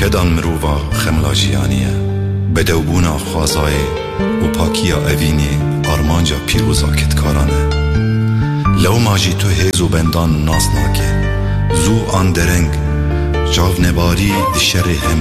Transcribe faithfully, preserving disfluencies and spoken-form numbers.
کدان مرووا خملاجیانیه بدوبونا خوازای و پاکیا اوینی آرمانجا پیروزا کتکارانه لو ماجی تو هیزو بندان ناس ناکه زو آن درنگ جاو نباری شر هم